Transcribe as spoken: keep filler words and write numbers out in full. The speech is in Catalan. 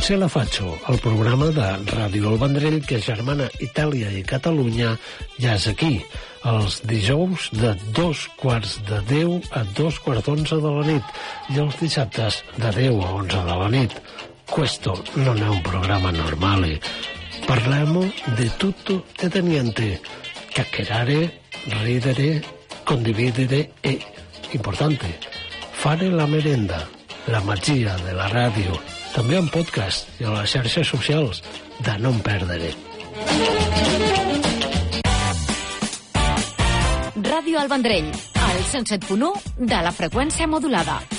Potser la faccio, el programa de Ràdio El Vendrell que germana Itàlia i Catalunya ja és aquí, els dijous de dos quarts de deu a dos quarts d'onze de la nit i els dissabtes de deu a onze de la nit. Questo non è un programma normale. Parliamo di tutto e di niente. Chiacchierare, ridere, condividere e, importante, fare la merenda, la magia de la ràdio, també en podcast i a les xarxes socials, de no perdre. Ràdio El Vendrell, al cent set punt u de la freqüència modulada.